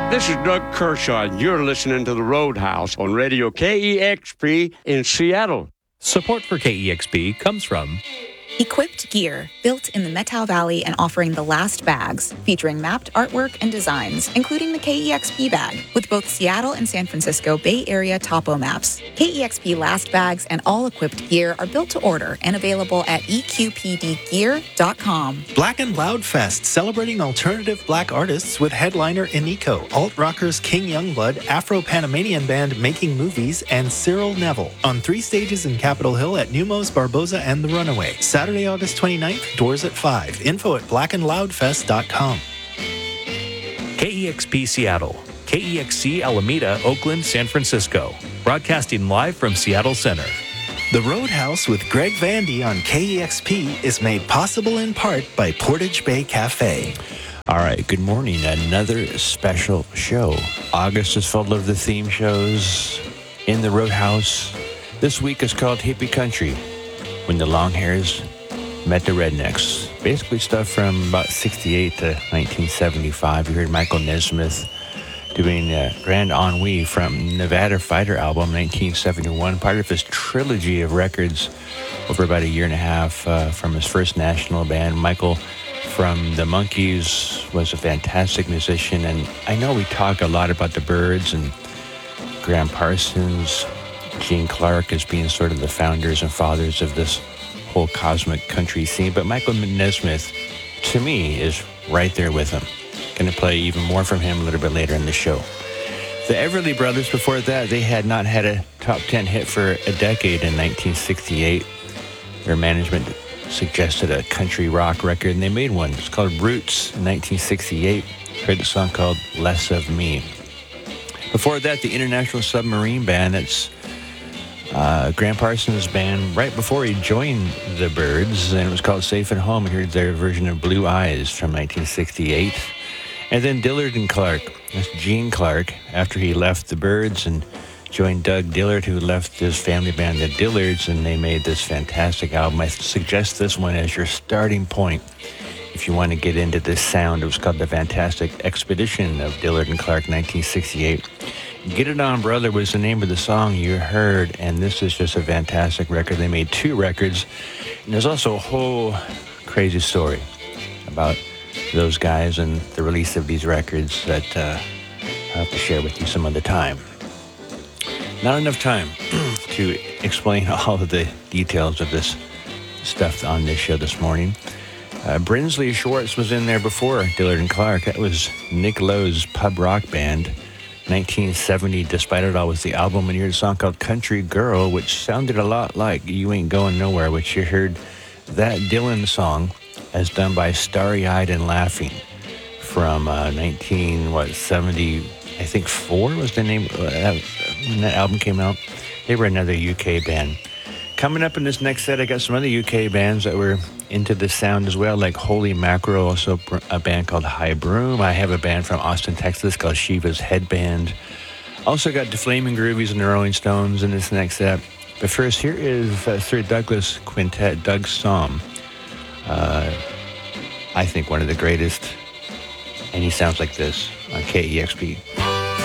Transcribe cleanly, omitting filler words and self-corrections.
This is Doug Kershaw, and you're listening to The Roadhouse on Radio KEXP in Seattle. Support for KEXP comes from Equipped Gear, built in the Methow Valley and offering the last bags, featuring mapped artwork and designs, including the KEXP bag, with both Seattle and San Francisco Bay Area topo maps. KEXP last bags and all equipped gear are built to order and available at eqpdgear.com. Black and Loud Fest, celebrating alternative black artists with headliner Iniko, alt-rockers King Youngblood, Afro-Panamanian band Making Movies, and Cyril Neville. On 3 stages in Capitol Hill at Numos, Barboza, and The Runaway. Saturday, August 29th, doors at 5. Info at blackandloudfest.com. KEXP Seattle, KEXC Alameda, Oakland, San Francisco. Broadcasting live from Seattle Center. The Roadhouse with Greg Vandy on KEXP is made possible in part by Portage Bay Cafe. All right, good morning. Another special show. August is full of the theme shows in the Roadhouse. This week is called Hippie Country, when the long hairs met the rednecks. Basically stuff from about 68 to 1975. You heard Michael Nesmith doing Grand Ennui from Nevada Fighter album, 1971, part of his trilogy of records over about a year and a half from his first national band. Michael from the Monkees was a fantastic musician, and I know we talk a lot about the Byrds and Graham Parsons, Gene Clark as being sort of the founders and fathers of this whole cosmic country scene, but Michael Nesmith, to me, is right there with him. Going to play even more from him a little bit later in the show. The Everly Brothers, before that, they had not had a top 10 hit for a decade in 1968. Their management suggested a country rock record, and they made one. It's called Roots in 1968. Heard the song called Less of Me. Before that, the International Submarine Band, that's Graham Parsons' band right before he joined the Byrds, and it was called Safe at Home. You heard their version of Blue Eyes from 1968. And then Dillard and Clark. That's Gene Clark, after he left the Byrds and joined Doug Dillard, who left his family band, the Dillards, and they made this fantastic album. I suggest this one as your starting point if you want to get into this sound. It was called The Fantastic Expedition of Dillard and Clark, 1968. Get It On Brother was the name of the song you heard, and this is just a fantastic record. They made 2 records, and there's also a whole crazy story about those guys and the release of these records that I'll have to share with you some other time. Not enough time to explain all of the details of this stuff on this show this morning. Brinsley Schwartz was in there before Dillard and Clark. That was Nick Lowe's pub rock band. 1970, Despite It All, was the album, and you heard a song called Country Girl, which sounded a lot like You Ain't Going Nowhere, which you heard that Dylan song as done by Starry Eyed and Laughing from 1970, I think 4 was the name when that album came out. They were another UK band. Coming up in this next set, I got some other UK bands that were into this sound as well, like Holy Mackerel, also a band called High Broom. I have a band from Austin, Texas called Shiva's Headband. Also got the Flaming Groovies and the Rolling Stones in this next set. But first, here is Sir Douglas Quintet, Doug's Song. I think one of the greatest, and he sounds like this on KEXP.